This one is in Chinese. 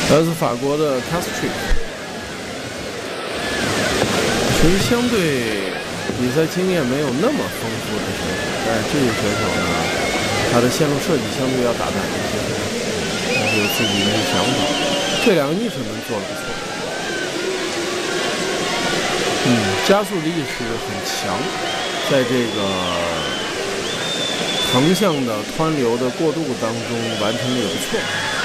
来自法国的 Castri， 其实相对比赛经验没有那么丰富的选手，但是这个选手呢，他的线路设计相对要大胆一些，他是有自己的想法。这两个逆水门做得不错，加速的意识很强，在这个横向的湍流的过渡当中完成的也不错。